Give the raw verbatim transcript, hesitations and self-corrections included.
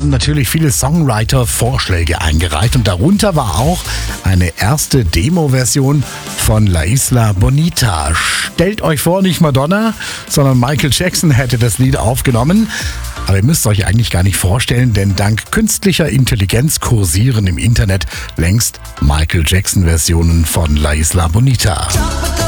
haben natürlich viele Songwriter Vorschläge eingereicht und darunter war auch eine erste Demo-Version von La Isla Bonita. Stellt euch vor, nicht Madonna, sondern Michael Jackson hätte das Lied aufgenommen. Aber ihr müsst euch eigentlich gar nicht vorstellen, denn dank künstlicher Intelligenz kursieren im Internet längst Michael Jackson-Versionen von La Isla Bonita.